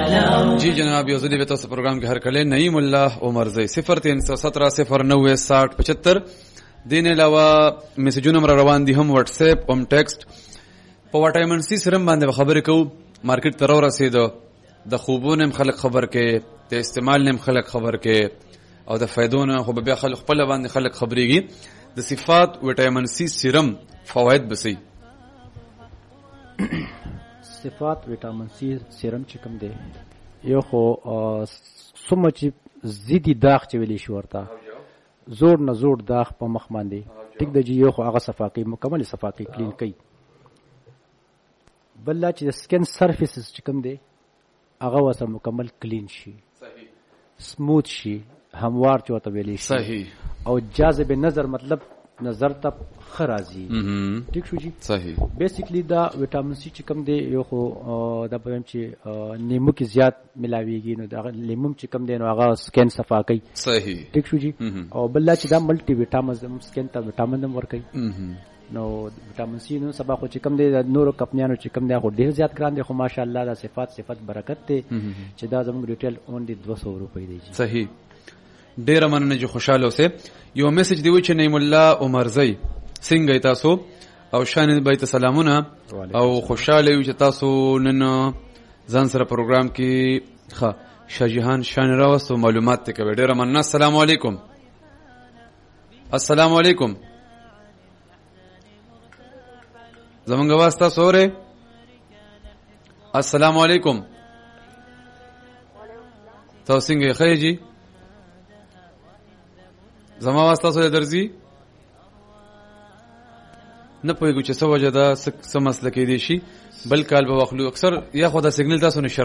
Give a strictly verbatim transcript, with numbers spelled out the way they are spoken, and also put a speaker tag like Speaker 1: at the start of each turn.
Speaker 1: जी जनाब योजली बेटा से प्रोग्राम के हर कले नईम उल्लाह उमर जई सिफर तीन सौ सत्रह सिफर नब्बे साठ पचहत्तर दिन अलावा मैसेज नंबर روان دي هم واتس اپ هم ټیکسټ په وټایمن سي سرم باندې خبرې کو مارکیټ تر ورسېدو د خوبونم خلک خبر کې د استعمال نم خلک خبر کې او د فائدونو خو به خلک خپل باندې خلک خبريږي د صفات وټایمن سي سرم فواید بسې
Speaker 2: صفات وټامین سي سیرم چې کوم دی یو خو سمه چې زیدي داغ چې ویلی شو ورته زور نه زور داغ په مخ باندې ټیک د جی یو خو هغه صفاقي مکمل صفاقي کلین کوي بل چې سکن سرفیسز چې کوم دی هغه وسه مکمل کلین شي صحیح سموث شي هموار چوته ویلی شي
Speaker 1: صحیح
Speaker 2: او جاذب نظر مطلب نظر ته خرازي ٹھیک شو جی
Speaker 1: صحیح
Speaker 2: بیسیکلی دا وټامین سی چې کوم دی یو خو دا په چې نیمو کې زیات ملاويږي نو دا لیمو چې کوم دی نو هغه سکین صفا کوي
Speaker 1: صحیح
Speaker 2: ٹھیک شو جی او بل چې دا ملټي وټامین سکین ته وټامین ور کوي نو وټامین سی نو سبا خو چې کوم دی نورو کمپنیانو چې کوم دی خو ډیر زیات ګران دي خو ماشاءالله دا صفات صفات برکت ته چې دا زموږ ریټیل اونلی دو سو روپۍ دی
Speaker 1: صحیح ډیر مننه چې خوشاله اوسه یو میسج دی و چې نعیم الله عمر زئی څنګه تاسو او شان بیت سلامونه او خوشاله یو چې تاسو نن ځان سره پروګرام کې ښه شاجهان شان راوستو معلومات ته کوي ډیر مننه السلام علیکم السلام علیکم زمونږ واسطه سوره السلام علیکم تاسو څنګه ښه جی زما واسطه سره درځي نه پوهیږو چې څه وجه ده څه مسله کې دي شي بل کال به واخلو اکثر یا خو دا سیګنل تاسو نشر